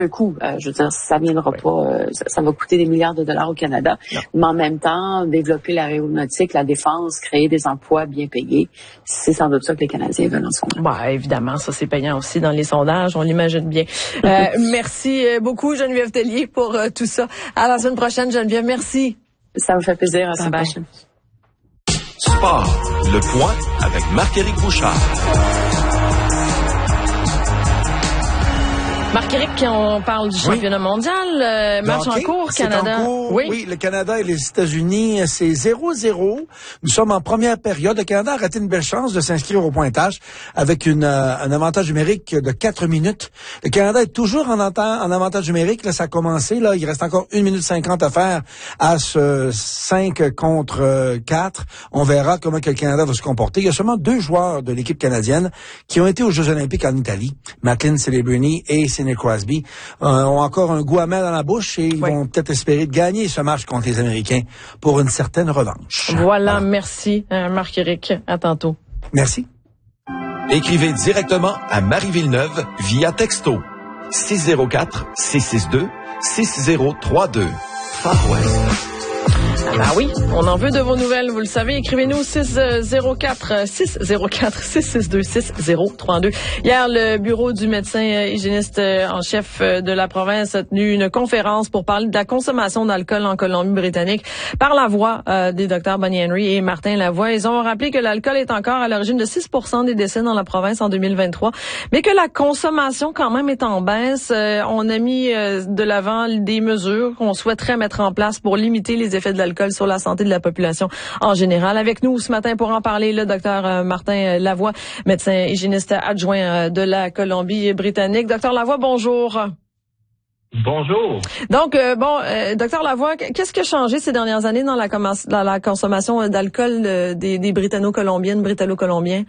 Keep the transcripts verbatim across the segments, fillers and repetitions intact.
un coût. Euh, je veux dire, ça viendra oui. pas, euh, ça, ça va coûter des milliards de dollars au Canada. Non. Mais en même temps, développer l'aéronautique, la défense, créer des emplois bien payés, c'est sans doute ça que les Canadiens veulent en ce moment. Bah, évidemment, ça c'est payant aussi dans les sondages, on l'imagine bien. Euh, merci beaucoup Geneviève Tellier pour euh, tout ça. À la semaine prochaine, Geneviève, merci. Ça me fait plaisir. À la semaine bye prochaine. Sport, le point avec Marc-Éric Bouchard. Marc-Éric, on parle du championnat oui. mondial, euh, match en cours, Canada. En cours, oui. oui, le Canada et les États-Unis, c'est zéro zéro. Nous sommes en première période. Le Canada a raté une belle chance de s'inscrire au pointage avec une, euh, un avantage numérique de quatre minutes. Le Canada est toujours en, en avantage numérique. Là, ça a commencé. Là, il reste encore une minute cinquante à faire à ce cinq contre quatre. On verra comment que le Canada va se comporter. Il y a seulement deux joueurs de l'équipe canadienne qui ont été aux Jeux olympiques en Italie, Madeline Celebrini et Sidney Crosby, euh, ont encore un goût amer dans la bouche et ils oui. vont peut-être espérer de gagner ce match contre les Américains pour une certaine revanche. Voilà, voilà. Merci euh, Marc-Éric. À tantôt. Merci. Écrivez directement à Marie Villeneuve via texto six zéro quatre six six deux six zéro trois deux. Far West. Ah ben oui, on en veut de vos nouvelles, vous le savez. Écrivez-nous six zéro quatre six zéro quatre six six deux six zéro trois deux. Hier, le bureau du médecin hygiéniste en chef de la province a tenu une conférence pour parler de la consommation d'alcool en Colombie-Britannique par la voix euh, des docteurs Bonnie Henry et Martin Lavoie. Ils ont rappelé que l'alcool est encore à l'origine de six pour cent des décès dans la province en deux mille vingt-trois, mais que la consommation quand même est en baisse. Euh, on a mis euh, de l'avant des mesures qu'on souhaiterait mettre en place pour limiter les effets de l'alcool sur la santé de la population en général. Avec nous ce matin pour en parler, le docteur Martin Lavoie, médecin hygiéniste adjoint de la Colombie-Britannique. Docteur Lavoie, bonjour. Bonjour. Donc, euh, bon, euh, docteur Lavoie, qu'est-ce qui a changé ces dernières années dans la, dans la consommation d'alcool euh, des, des Britanno-Colombiennes, Britanno-Colombiens?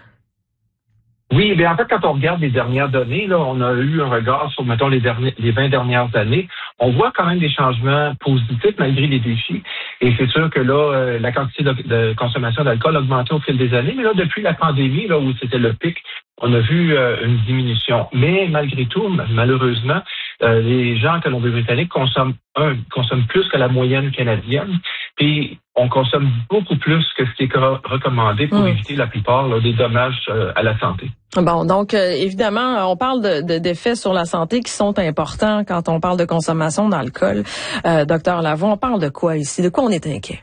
Oui, bien en fait, quand on regarde les dernières données, là, on a eu un regard sur, mettons, les, derniers, les vingt dernières années. On voit quand même des changements positifs malgré les défis. Et c'est sûr que là, euh, la quantité de, de consommation d'alcool a augmenté au fil des années. Mais là, depuis la pandémie, là où c'était le pic, on a vu euh, une diminution. Mais malgré tout, malheureusement, euh, les gens en Colombie-Britannique consomment, un, consomment plus que la moyenne canadienne. Puis, on consomme beaucoup plus que ce qui est recommandé pour mmh. éviter la plupart là, des dommages euh, à la santé. Bon, donc euh, évidemment, on parle de, de, d'effets sur la santé qui sont importants quand on parle de consommation d'alcool. Euh, docteur Lavoie, on parle de quoi ici? De quoi on est inquiet?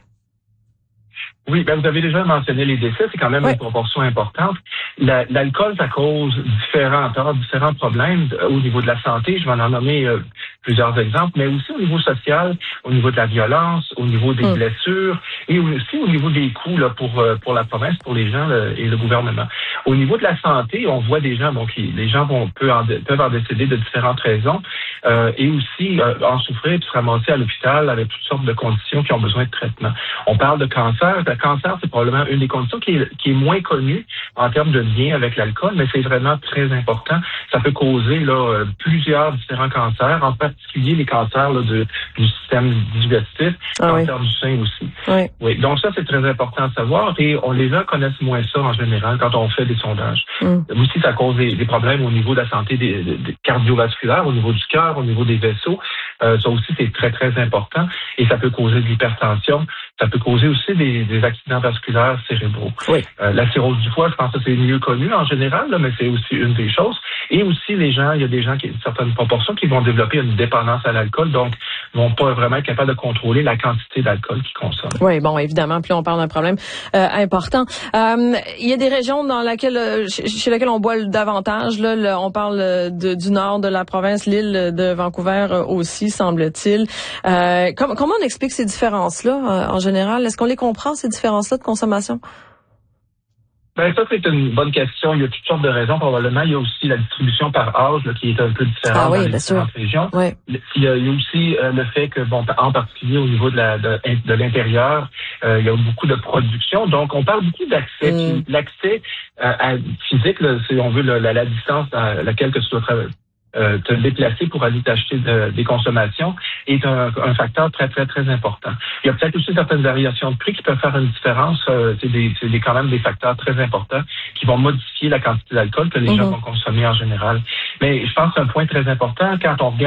Oui, ben vous avez déjà mentionné les décès, c'est quand même oui. une proportion importante. La, l'alcool, ça cause différents torts, différents problèmes au niveau de la santé. Je vais en nommer euh, plusieurs exemples, mais aussi au niveau social, au niveau de la violence, au niveau des mmh. blessures et aussi au niveau des coûts là, pour euh, pour la province, pour les gens là, et le gouvernement. Au niveau de la santé, on voit des gens, bon, qui, les gens vont peuvent en, peuvent en décéder de différentes raisons euh, et aussi euh, en souffrir et se ramasser à l'hôpital avec toutes sortes de conditions qui ont besoin de traitement. On parle de cancer. Le cancer, c'est probablement une des conditions qui est, qui est moins connue en termes de lien avec l'alcool, mais c'est vraiment très important. Ça peut causer là plusieurs différents cancers, en particulier les cancers là, de, du système digestif, ah, cancer oui. du sein aussi. Oui. Oui. Donc ça, c'est très important de savoir et on, les gens connaissent moins ça en général quand on fait des sondages. Mm. Aussi, ça cause des, des problèmes au niveau de la santé des, des, des cardiovasculaires, au niveau du cœur, au niveau des vaisseaux. Euh, ça aussi, c'est très, très important et ça peut causer de l'hypertension. Ça peut causer aussi des, des accidents vasculaires cérébraux. Oui. Euh, la cirrhose du foie, je pense que c'est mieux connu en général, là, mais c'est aussi une des choses. Et aussi, les gens, il y a des gens qui, une certaine proportion, qui vont développer une dépendance à l'alcool, donc vont pas vraiment être capables de contrôler la quantité d'alcool qu'ils consomment. Oui, bon, évidemment, puis on parle d'un problème euh, important. Euh, il y a des régions dans laquelle, euh, chez lesquelles on boit davantage. Là, le, on parle de, du nord de la province, l'île de Vancouver aussi, semble-t-il. Euh, com- comment on explique ces différences-là euh, en général? Est-ce qu'on les comprend, ces différences-là de consommation? Ben ça, c'est une bonne question. Il y a toutes sortes de raisons, probablement. Il y a aussi la distribution par âge là, qui est un peu différente ah oui, dans les bien différentes sûr. régions. Oui. Il y a, il y a aussi euh, le fait que, bon, en particulier au niveau de, la, de, de l'intérieur, euh, il y a beaucoup de production. Donc, on parle beaucoup d'accès. Mm. L'accès euh, à, physique, là, si on veut, la, la, la distance à laquelle que tu dois travailler. Euh, te déplacer pour aller t'acheter de, des consommations est un, un facteur très, très, très important. Il y a peut-être aussi certaines variations de prix qui peuvent faire une différence. Euh, c'est, des, c'est des, quand même des facteurs très importants qui vont modifier la quantité d'alcool que les mm-hmm. gens vont consommer en général. Mais je pense que c'est un point très important quand on regarde